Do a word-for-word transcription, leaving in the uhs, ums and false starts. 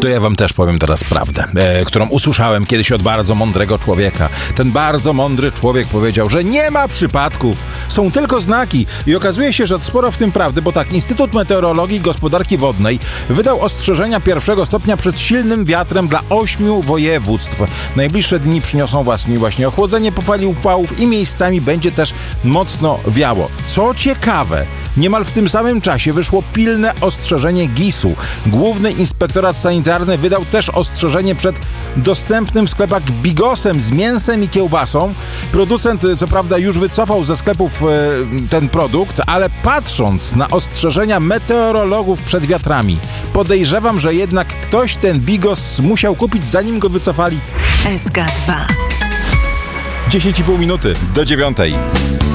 To ja wam też powiem teraz prawdę, e, którą usłyszałem kiedyś od bardzo mądrego człowieka. Ten bardzo mądry człowiek powiedział, że nie ma przypadków, są tylko znaki. I okazuje się, że sporo w tym prawdy, bo tak, Instytut Meteorologii i Gospodarki Wodnej wydał ostrzeżenia pierwszego stopnia przed silnym wiatrem dla ośmiu województw. Najbliższe dni przyniosą właśnie, właśnie ochłodzenie po fali upałów i miejscami będzie też mocno wiało. Co ciekawe, niemal w tym samym czasie wyszło pilne ostrzeżenie gisu. Główny Inspektorat Sanitarny wydał też ostrzeżenie przed dostępnym w sklepach bigosem z mięsem i kiełbasą. Producent co prawda już wycofał ze sklepów e, ten produkt, ale patrząc na ostrzeżenia meteorologów przed wiatrami, podejrzewam, że jednak ktoś ten bigos musiał kupić, zanim go wycofali. S K dwa. dziesięć i pół minuty do dziewiątej.